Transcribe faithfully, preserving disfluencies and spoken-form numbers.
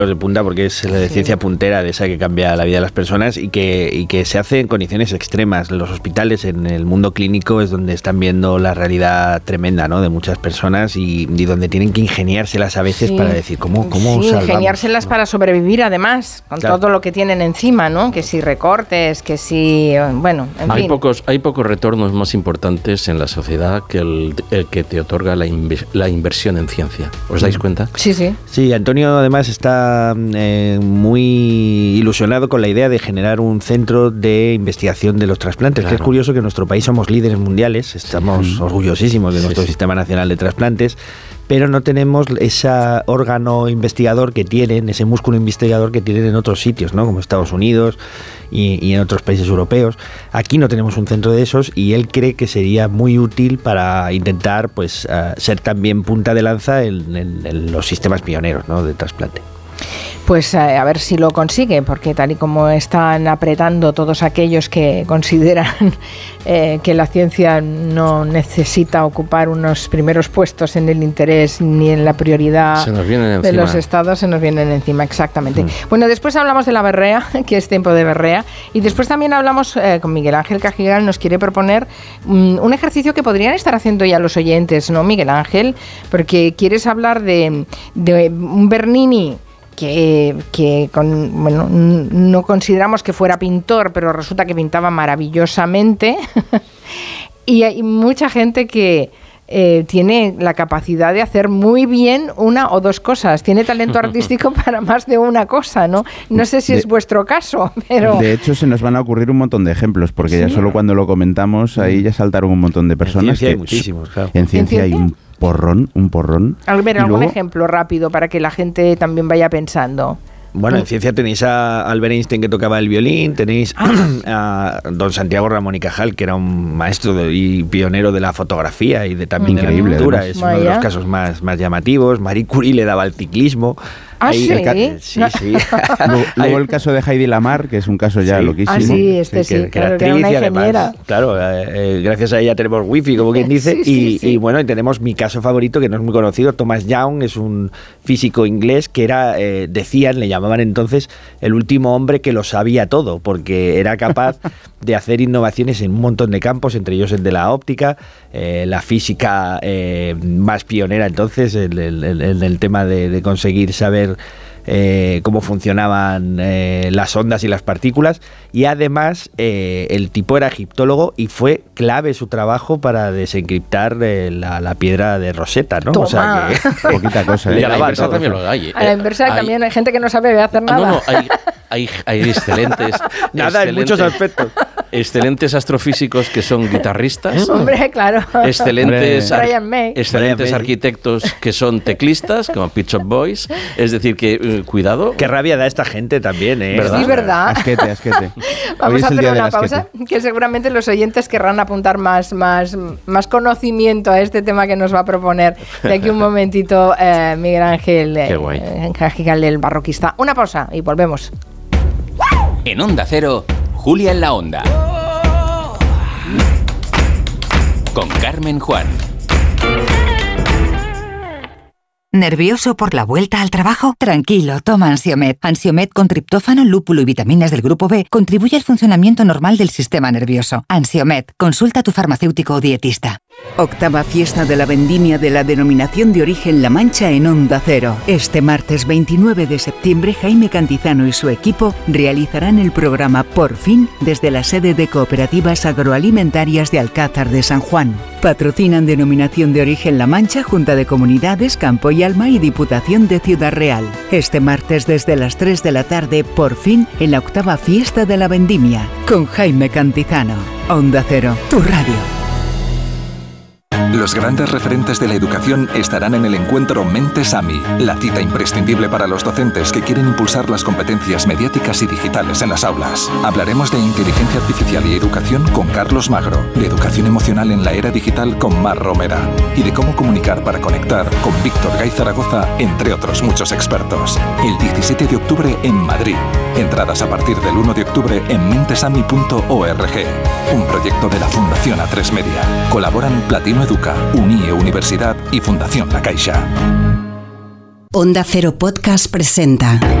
de punta porque es la de Sí. ciencia puntera, de esa que cambia la vida de las personas y que, y que se hace en condiciones extremas. Los hospitales, en el mundo clínico, es donde están viendo la realidad tremenda, ¿no?, de muchas personas y, y donde tienen que ingeniárselas a veces Sí. para decir cómo, cómo sí, salvamos, ingeniárselas, ¿no?, para sobrevivir, además, con Claro. todo lo que tienen encima, ¿no? Que si recortes, que si... Bueno, en Hay fin. pocos, hay pocos retornos más importantes en la sociedad que el, el que te otorga la, inve- la inversión en ciencia. ¿Os dais cuenta? Sí, sí. Sí, Antonio además está eh, muy ilusionado con la idea de generar un centro de investigación de los trasplantes, Claro. que es curioso que en nuestro país somos líderes mundiales, estamos Sí. orgullosísimos de Sí, nuestro sí. Sistema Nacional de Trasplantes, pero no tenemos ese órgano investigador que tienen, ese músculo investigador que tienen en otros sitios, ¿no?, como Estados Unidos y, y en otros países europeos. Aquí no tenemos un centro de esos y él cree que sería muy útil para intentar, pues, uh, ser también punta de lanza en, en, en los sistemas pioneros, ¿no?, de trasplante. Pues eh, a ver si lo consigue, porque tal y como están apretando todos aquellos que consideran eh, que la ciencia no necesita ocupar unos primeros puestos en el interés ni en la prioridad Se nos vienen de encima. los estados, se nos vienen encima, exactamente. Mm. Bueno, después hablamos de la berrea, que es tiempo de berrea, y después también hablamos eh, con Miguel Ángel Cajigal, nos quiere proponer um, un ejercicio que podrían estar haciendo ya los oyentes, ¿no, Miguel Ángel? Porque quieres hablar de, de un Bernini que, que con, bueno, no consideramos que fuera pintor, pero resulta que pintaba maravillosamente. Y hay mucha gente que eh, tiene la capacidad de hacer muy bien una o dos cosas. Tiene talento artístico para más de una cosa, ¿no? No sé si De- es vuestro caso, pero... De hecho, se nos van a ocurrir un montón de ejemplos, porque ya Sí. solo cuando lo comentamos, ahí ya saltaron un montón de personas. En ciencia hay que- muchísimos, claro. En ciencia hay ciencia? un porrón, un porrón. A ver, Y algún luego- ejemplo rápido para que la gente también vaya pensando. Bueno, en ciencia tenéis a Albert Einstein, que tocaba el violín, tenéis a don Santiago Ramón y Cajal, que era un maestro de- y pionero de la fotografía y de también Increíble, de la pintura, además. es uno de Vaya. los casos más, más llamativos. Marie Curie le daba al ciclismo. ¿Ah, Ahí sí? el ca- sí, sí. Luego, luego Ahí- el caso de Heidi Lamar, que es un caso ya Sí. loquísimo. Ah, sí, este sí, que, que era claro, que era actriz una y además, ingeniera. claro, eh, eh, gracias a ella tenemos wifi, como quien dice, Sí, sí, y, sí. y bueno, y tenemos mi caso favorito, que no es muy conocido. Thomas Young es un físico inglés que era, eh, decían, le llamaban entonces el último hombre que lo sabía todo, porque era capaz de hacer innovaciones en un montón de campos, entre ellos el de la óptica, eh, la física eh, más pionera entonces, el, el, el, el del tema de, de conseguir saber eh, cómo funcionaban eh, las ondas y las partículas, y además eh, el tipo era egiptólogo y fue clave su trabajo para desencriptar eh, la, la piedra de Rosetta, ¿no? Toma. O sea que Poquita cosa, Y ¿eh? a la Graba inversa todo. también lo hay. A la eh. inversa Hay- también hay gente que no sabe hacer Ah, nada. no, no, hay, hay, hay excelentes, nada en muchos excelentes- aspectos. excelentes astrofísicos que son guitarristas, Hombre, claro. excelentes, ar- Brian May. excelentes Brian May. arquitectos que son teclistas, como Pet Shop Boys. Es decir, que eh, cuidado. Qué rabia da esta gente también, ¿eh? ¿Verdad? Sí, verdad. Asquete, asquete. Hoy Vamos es a el hacer día del una asquete. pausa, que seguramente los oyentes querrán apuntar más, más, más conocimiento a este tema que nos va a proponer de aquí un momentito eh, Miguel Ángel Qué guay. eh, Cajigal, el barroquista. Una pausa y volvemos. En Onda Cero, Julia en la Onda. Con Carmen Juan. ¿Nervioso por la vuelta al trabajo? Tranquilo, toma Ansiomed. Ansiomed con triptófano, lúpulo y vitaminas del grupo B contribuye al funcionamiento normal del sistema nervioso. Ansiomed, consulta a tu farmacéutico o dietista. Octava fiesta de la vendimia de la Denominación de Origen La Mancha en Onda Cero. Este martes veintinueve de septiembre, Jaime Cantizano y su equipo realizarán el programa Por Fin desde la sede de Cooperativas Agroalimentarias de Alcázar de San Juan. Patrocinan Denominación de Origen La Mancha, Junta de Comunidades, Campo y Alma y Diputación de Ciudad Real. Este martes desde las tres de la tarde, Por Fin, en la octava fiesta de la vendimia, con Jaime Cantizano. Onda Cero, tu radio. Los grandes referentes de la educación estarán en el encuentro Mentes A M I, la cita imprescindible para los docentes que quieren impulsar las competencias mediáticas y digitales en las aulas. Hablaremos de inteligencia artificial y educación con Carlos Magro, de educación emocional en la era digital con Mar Romera y de cómo comunicar para conectar con Víctor Gay Zaragoza, entre otros muchos expertos. El diecisiete de octubre en Madrid. Entradas a partir del uno de octubre en mentesami punto org. Un proyecto de la Fundación A tres Media. Colaboran Platino Educa, Unie Universidad y Fundación La Caixa. Onda Cero Podcast presenta